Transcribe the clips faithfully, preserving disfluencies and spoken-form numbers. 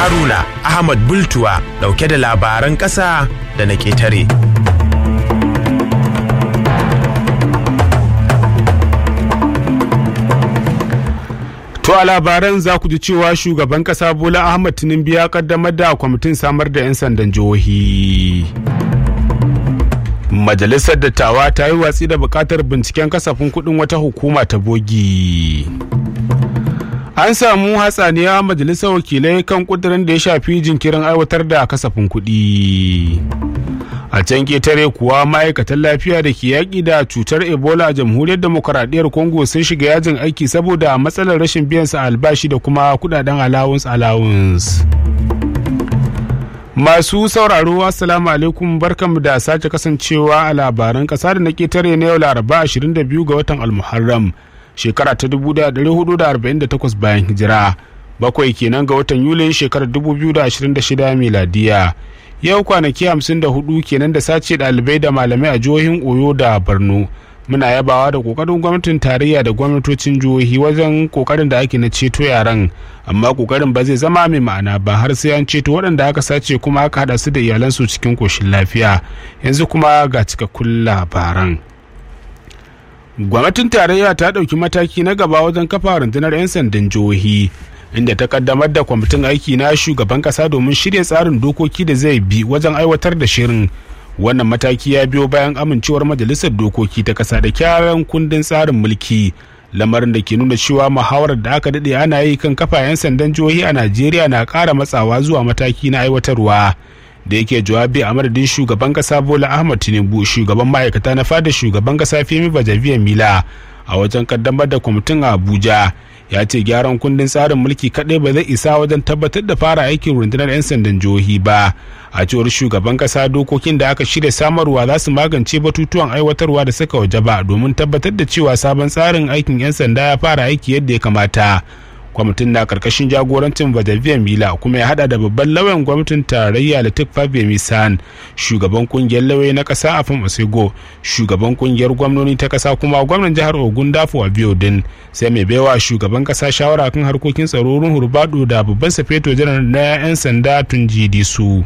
Haruna Ahmad Bultuwa dauke da labaran ƙasa da na ƙetare. To a labaran za ku ji cewa shugaban ƙasa Bola Ahmad Tinubu ya kaddamar da kwamitin samar da 'yan sandan jihohi. Majalisar Dattawa ta yi watsi da buƙatar binciken kasafin kuɗin wata hukuma ta bogi. An samu hatsaniya majalisar wakilai kan ƙudurin da ya shafi jinkirin aiwatar da kasafin kuɗi. A can ƙetare kuwa ma'aikatan lafiya da ke yaƙi da cutar ebola a jamhuriyar demokaradiyyar congo sun shiga yajin aiki saboda matsalar rashin biyan su albashi da kuma kudaden allowance allowance. Masu sauraro assalamu alaikum, barkanmu da sake kasancewa a labaran ƙasa da na ƙetare na yau laraba ashirin da biyu ga watan almuharram shekara ta dubu ɗaya da ɗari hudu da arba'in da takwas bayan hijira, bakwai kenan ga watan yulin shekarar dubu biyu da ashirin da shida miladiya. Yau kwanaki hamsin da hudu kenan da sace ɗalibai da malamai a jihohin Oyo da Borno. Muna yabawa da kokarin gwamnatin tarayya da gwamnatocin jihohi wajen kokarin da ake na ceto yaran, amma kokarin ba zai zama mai ma'ana ba har sai an ceto waɗanda aka sace kuma aka haɗa su da iyalansu cikin koshin lafiya. Yanzu kuma ga cikakkun labaran. Gwamnatin tarayya ta ɗauki mataki na gaba wajen kafa rundunar 'yan sandan jihohi, inda ta kaddamar da kwamitin aiki na shugaban kasa domin shirya tsarin dokoki da zai bi wajen aiwatar da shirin. Wannan mataki ya biyo bayan amincewar majalisar dokoki ta kasa da kyaran kundin tsarin mulki, lamarin da ke nuna cewa muhawarar da aka dade ana yi kan kafa 'yan sandan jihohi a Najeriya na ƙara matsawa zuwa mataki na aiwatarwa. Da yake jawabi a madadin shugaban kasa Bola Ahmad Tinubu, shugaban ma'aikata na fadar shugaban kasa Femi Bajabiya Mila a wajen kaddamar da kwamitin a Abuja, ya ce gyaran kundin tsarin mulki kaɗai ba zai isa wajen tabbatar da fara aikin rundunar 'yan sandan jihohi ba. A cewar shugaban kasa, dokokin da aka shirya samarwa za su magance batutuwan aiwatarwa da suka wajaba domin tabbatar da cewa sabon tsarin aikin 'yan sanda ya fara aiki yadda ya kamata. Kwamitin na karkashin jagorancin Bajabiya Mila kuma ya hada da babban lauyan gwamnatin tarayya Latif Fabemi San, shugaban kungiyar lauyoyi na kasa Afam Osego, shugaban kungiyar gwamnoni ta kasa kuma gwamnan jihar Ogun Dafo Abiodun, sai mai baiwa shugaban kasa shawara kan harkokin tsaro Hurbado da babban safeto janar na 'yan sanda Tunji Disu.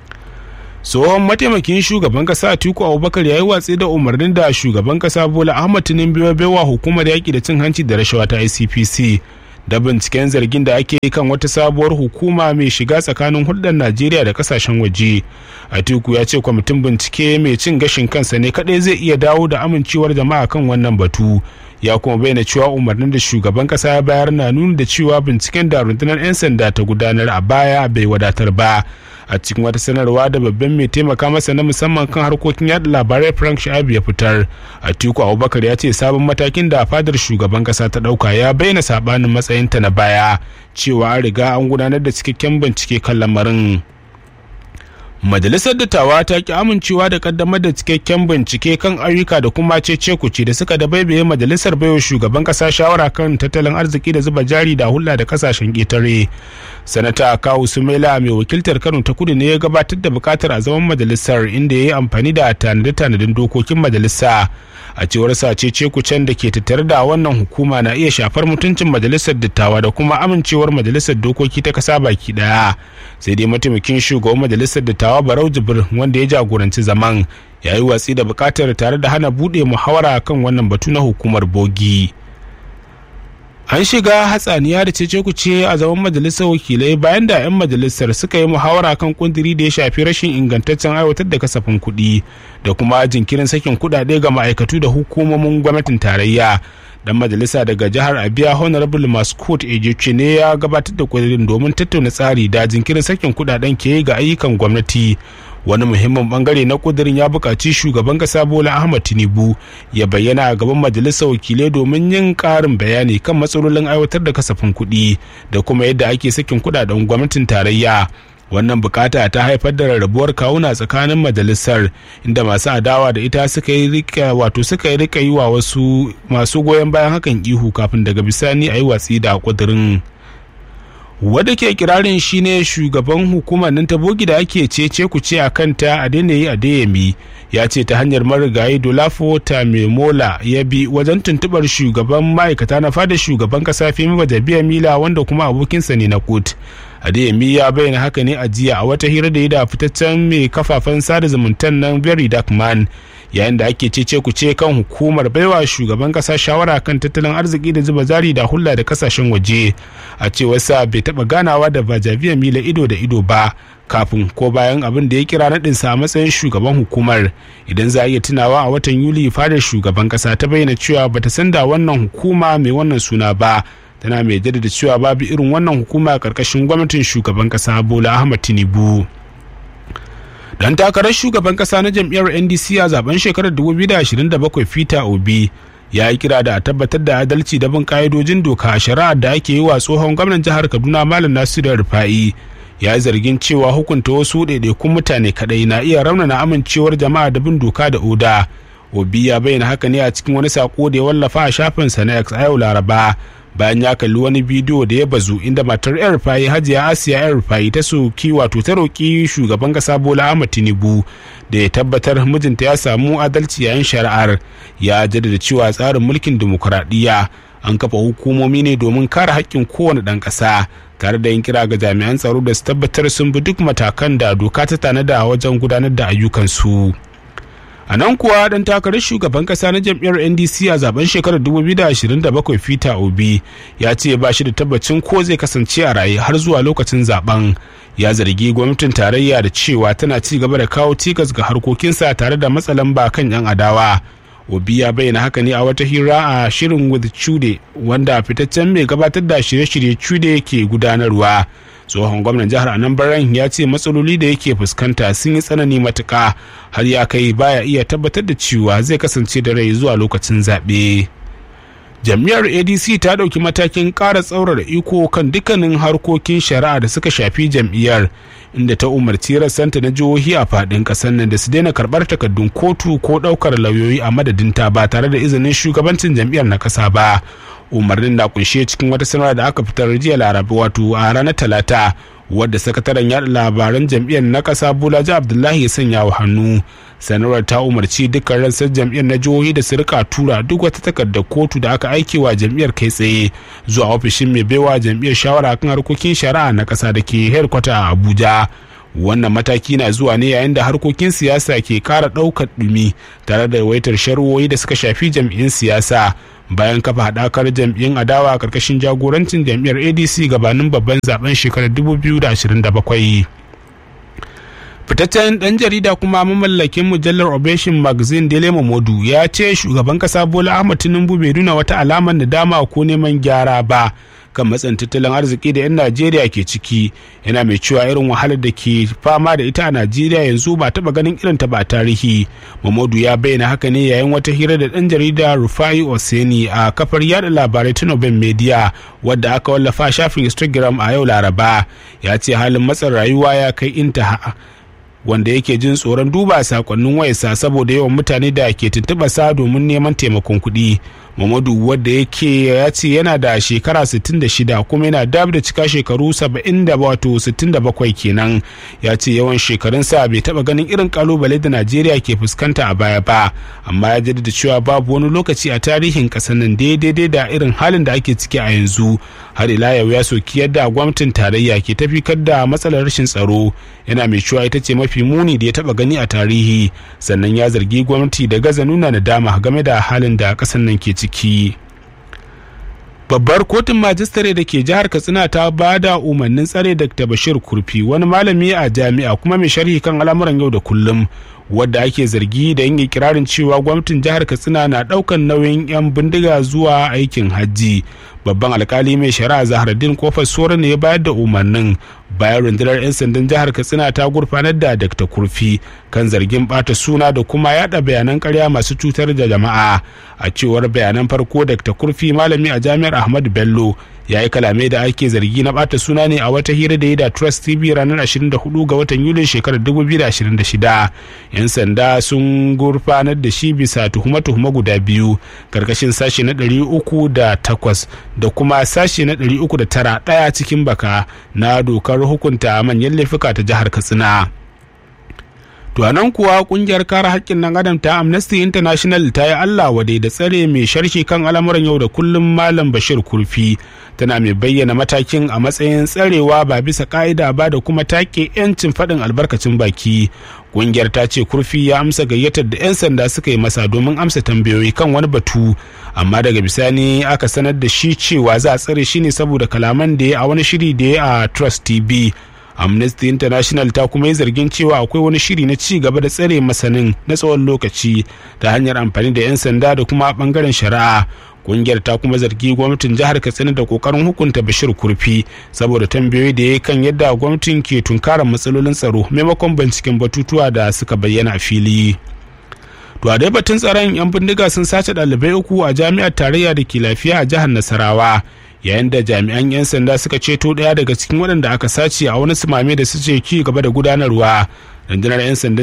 Tsohon mataimakin shugaban kasa Atiku Abubakar ya yi watsi da umarnin da shugaban kasa Bola Ahmad Tinubu ya baiwa hukumar yaƙi da cin hanci da rashawa ta I C P C da binciken zargin da ake yi kan wata sabuwar hukuma mai shiga tsakanin hulɗar Najeriya da kasashen waje. Atiku ya ce kwamitin bincike mai cin gashin kansa ne kaɗai zai iya dawo da amincewar jama'a kan wannan batu. Ya kuma bayyana cewa umarnin da shugaban kasa ya bayar na nuna da cewa binciken da rundunar 'yan sanda ta gudanar a baya bai wadatar ba. A cikin wata sanarwa da babban mai taimaka masa na musamman kan harkokin yada labarai Frank Sha'abu ya fitar, Atiku Abubakar ya ce sabon matakin da fadar shugaban kasa ta dauka ya bayyana sabanin matsayinta na baya, cewa an riga an gudanar da cikakken bincike kan lamarin. Majalisar Dattawa ta ki amincewa da kaddamar da cikakken bincike kan ayyuka da kuma cece-kuce da suka dabaibaye majalisar baiwa shugaban kasa shawara kan tattalin arziki da zuba jari da hulɗa da kasashen ƙetare. Sanata Kawu Sumaila mai wakiltar Kano ta Kudu ne ya gabatar da bukatar a zaman majalisar, inda ya yi amfani da tanade-tanadin dokokin majalisa. A cewar sa cece-kucen da ke tattare da wannan hukuma na iya shafar mutuncin majalisar dattawa da kuma amincewar majalisar dokoki ta kasa baki daya. Sai dai mataimakin shugaban majalisar dattawa Barau Jibir, wanda ya jagoranci zaman, ya yi watsi da bukatar tare da hana bude muhawara kan wannan batu na hukumar bogi. An shiga hatsaniya da cece-kuce a zaman majalisar wakilai bayan da 'yan majalisar suka yi muhawara kan kundiri da ya shafi rashin ingantaccen aiwatar da kasafin kuɗi da kuma jinkirin sakin kuɗaɗe ga ma'aikatu da hukumomin gwamnatin tarayya. Dan majalisa daga jihar Abia Honorable Mascot Ejechi ne ya gabatar da kudirin domin tattauna tsari da jinkirin sakin kuɗaɗen ke ga ayyukan gwamnati. Wani muhimmin bangare na kudirin ya buƙaci shugaban ƙasa Bola Ahmad Tinubu ya bayyana a gaban majalisar wakilai domin yin ƙarin bayani kan matsalolin aiwatar da kasafin kuɗi da kuma yadda ake sakin kuɗaɗen gwamnatin tarayya. Wannan bukata ta haifar da rarrabuwar kawuna tsakanin majalisar, inda masu adawa da ita suka yi rika wato suka yi rika yi wa wasu masu goyon bayan hakan ihu kafin daga bisani a yi watsi da kudirin. Wadda ke kirarin shine shugaban hukumar nan ta bogi da ake cece ku ce a kanta a daina yi a dayami, ya ce ta hanyar marigayi Dolafo Tamemola ya bi wajen tuntubar shugaban ma'aikata na fadar shugaban kasa Femi Bajabiya Mila, wanda kuma abokinsa ne na kut. Adeyemi ya bayyana haka ne a jiya a wata hira da ya da fitaccen mai kafafen sada zumuntan nan Very Dark Man, yayin da ake cece kuce kan hukumar baiwa shugaban kasa shawara kan tattalin arziki da zuba jari da hulɗa da kasashen waje. A cewar sa bai taɓa ganawa da Gbajabiamila ido da ido ba kafin ko bayan abin da ya kira naɗinsa a matsayin shugaban hukumar. Idan za a iya tunawa, a watan Yuli fadar shugaban kasa ta bayyana cewa bata san da wannan hukuma mai wannan suna ba, tana mai jaddada cewa babu irin wannan hukuma a ƙarƙashin gwamnatin shugaban kasa Bola Ahmed Tinubu. Dan takarar shugaban kasa na jam'iyyar N D C a zaben shekarar dubu biyu da ashirin da bakwai Peter Obi ya yi kira da a tabbatar da adalci da bin ka'idojin doka a shari'ar da ake yi wa tsohon gwamnan jihar Kaduna Malam Nasiru Rufai. Ya yi zargin cewa hukunta wasu ɗaiɗaikun mutane kaɗai na iya raunana amincewar jama'a da bin doka da oda. Obi ya bayyana haka ne a cikin wani sako da ya wallafa a shafinsa na X a yau Laraba, bayan ya kalli wani bidiyo da ya bazu inda matar yar Rufai Hajiya Asiya yar Rufai ta soki wato ta roki shugaban kasa Bola Ahmed Tinubu da ya tabbatar mijinta ya samu adalci yayin shari'ar. Ya jaddada cewa tsarin mulkin dimokuraɗiyya an kafa hukumomi ne domin kare haƙƙin kowane ɗan ƙasa, tare da yin kira ga jami'an tsaro da su tabbatar sun bi duk matakan da doka ta tanada wajen gudanar da ayyukansu. A nan kuwa dan takarar shugaban kasa na jam'iyyar N D C a zaben shekarar dubu biyu da ashirin da bakwai Peter Obi ya ce ba shi da tabbacin ko zai kasance a raye har zuwa lokacin zaben. Ya zargi gwamnatin tarayya da cewa tana ci gaba da kawo cikas ga harkokinsa tare da matsalan ba kan 'yan adawa. Obi ya bayyana haka ne a wata hira a shirin With Chude, wanda fitaccen mai gabatar da shirye-shirye Chude ke gudanarwa. Tsohon gwamnan jihar Anambra ya ce matsaloli da yake fuskanta sun yi tsanani matuka, har ya kai baya iya tabbatar da cewa zai kasance da rai zuwa lokacin zaɓe. Jam'iyyar A D C ta ɗauki matakin ƙara tsaurara iko kan dukkanin harkokin shari'a da suka shafi jam'iyyar, inda ta umarci rassanta na jihohi a faɗin ƙasar nan da su daina karɓar takardun kotu ko ɗaukar lauyoyi a madadinta ba tare da izinin shugabancin jam'iyyar na ƙasa ba. Umarnin na kunshe cikin wata sanarwa da aka fitar jiya Laraba wato a ranar Talata, wadda sakataren yaɗa labaran jam'iyyar na ƙasa Bolaji Abdullahi ya sanya wa hannu. Sanarwar ta umarci dukkan rassar jam'iyyar na jihohi da su rika tura duk wata takardar kotu da aka aike wa jam'iyyar kai tsaye zuwa ofishin mai baiwa jam'iyyar shawara kan harkokin shari'a na ƙasa da ke headquarter a Abuja. Wannan mataki na zuwa ne yayin da harkokin siyasa ke kara ɗaukar ɗumi tare da yawaitar shari'o'i da suka shafi jam'iyyun siyasa bayan kafa haɗakar jam'iyyun adawa a ƙarƙashin jagorancin jam'iyyar A D C gabanin babban zaben shekarar dubu biyu da ashirin da bakwai. Fitaccen ɗan jarida kuma mamallakin mujallar Obeshin Magazine Dele Momodu ya ce shugaban ƙasa Bola Ahmed Tinubu bai nuna wata alamar nadama ko neman gyara ba kan matsin tattalin arziki da 'yan Najeriya ke ciki. Yana mai cewa irin wahalar da ke fama da ita a Najeriya yanzu ba taɓa ganin irin ta ba tarihi. Momodu ya bayyana haka ne yayin wata hira da ɗan jarida Rufai Oseni a kafar yada labarai ta Nobel Media, wadda aka wallafa shafin Instagram a yau Laraba. Ya ce halin matsin rayuwa ya kai intaha, wanda yake jin tsoron duba sakonnin wayarsa saboda yawan mutane da ke tuntuɓa sa domin neman taimakon kuɗi. Mamadu, wadda yake ya ce yana da shekara sittin da shida kuma yana dab da cika shekaru saba'in da wato sittin da bakwai kenan, ya ce yawan shekarunsa bai taɓa ganin irin kalubale da Najeriya ke fuskanta a baya ba, amma ya jaddada cewa babu wani lokaci a tarihin ƙasar nan daidai da irin halin da ake ciki a yanzu. Har ila yau ya soki yadda gwamnatin tarayya ke tafikar da matsalar rashin tsaro, yana mai cewa ita ce mafi muni da ya taɓa gani a tarihi, sannan ya zargi gwamnati da gaza nuna nadama game da halin da ƙasar nan ke ciki. ciki. Babbar kotun majistare da ke jihar Katsina ta ba da umarnin tsare Dakta Bashir Kurfi, wani malami a jami'a kuma mai sharhi kan al'amuran yau da kullum, wadda ake zargi da yin ikirarin cewa gwamnatin jihar Katsina na daukan nauyin 'yan bindiga zuwa aikin hajji. Babban alkali mai shari'a Zahraddin Kofar Soro ne ya bayar da umarnin bayan rundunar 'yan sandan jihar Katsina ta gurfanar da Dakta Kurfi kan zargin bata suna da kuma yada bayanan karya masu cutar da jama'a. A cewar bayanan farko, Dakta Kurfi, malami a jami'ar Ahmadu Bello, ya yi kalamai da ake zargi na bata suna ne a wata hira da ya da Trust T V ranar ashirin da hudu ga watan Yulin shekarar dubu biyu da ashirin da shida. 'Yan sanda sun gurfanar da shi bisa tuhume-tuhume guda biyu karkashin sashe na ɗari uku da takwas da kuma sashe na ɗari uku da tara ɗaya cikin baka na dokar hukunta manyan laifuka ta jihar Katsina. To a nan kuwa kungiyar kare haƙƙin ɗan adam ta Amnesty International ta yi Allah wadai da tsare mai sharhi kan al'amuran yau da kullum Malam Bashir Kurfi, tana mai bayyana matakin a matsayin tsarewa ba bisa ka'ida ba da kuma take 'yancin faɗin albarkacin baki. Kungiyar ta ce Kurfi ya amsa gayyatar da 'yan sanda suka yi masa domin amsa tambayoyi kan wani batu, amma daga bisani aka sanar da shi cewa za a tsare shi ne saboda kalaman da ya a wani shiri da ya a Trust T V. Amnesty International ta kuma yi zargin cewa akwai wani shiri na ci gaba da tsare masanin na tsawon lokaci ta hanyar amfani da 'yan sanda da kuma bangaren shari'a. Kungiyar ta kuma zargi gwamnatin jihar Katsina da kokarin hukunta Bashir Kurfi saboda tambayoyi da ya kan yadda gwamnatin ke tunkarar matsalolin tsaro maimakon binciken batutuwa da suka bayyana a fili. To a dai batun tsaron 'yan bindiga sun sace ɗalibai uku a jami'ar tarayya da ke Lafiya a jihar Nasarawa, yayin da jami'an 'yan sanda suka ceto ɗaya daga cikin waɗanda aka sace a wani sumame da suke ci gaba da gudanarwa. Rundunar 'yan sanda